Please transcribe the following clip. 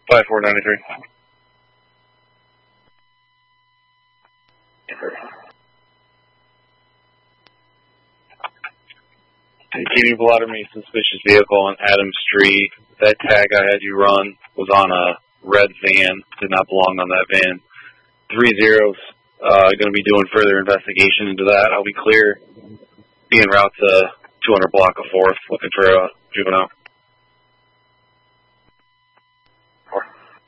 5493. Can you blotter me suspicious vehicle on Adams Street? That tag I had you run was on a red van, did not belong on that van. 30's going to be doing further investigation into that. I'll be clear. Be en route to 200 block of 4th, looking for a juvenile.